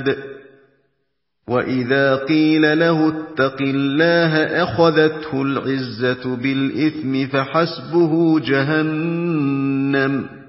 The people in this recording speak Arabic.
عِبَادٍ وَإِذَا قِيلَ لَهُ اتَّقِ اللَّهَ أَخَذَتْهُ الْعِزَّةُ بِالْإِثْمِ فَحَسْبُهُ جَهَنَّمُ